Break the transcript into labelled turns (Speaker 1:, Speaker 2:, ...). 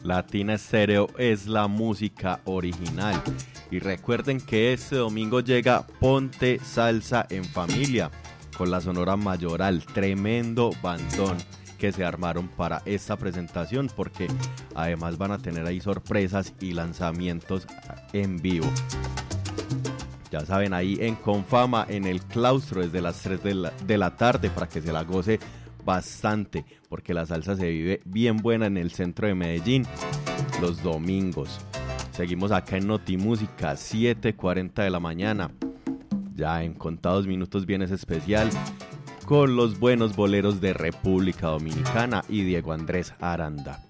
Speaker 1: Latina Estéreo es la música original. Y recuerden que este domingo llega Ponte Salsa en Familia con la Sonora Mayoral, tremendo bandón que se armaron para esta presentación, porque además van a tener ahí sorpresas y lanzamientos en vivo. Ya saben, ahí en Confama, en el claustro, desde las 3 de la tarde, para que se la goce bastante, porque la salsa se vive bien buena en el centro de Medellín los domingos. Seguimos acá en Notimúsica, 7:40 de la mañana. Ya en contados minutos viene ese especial con los buenos boleros de República Dominicana y Diego Andrés Aranda.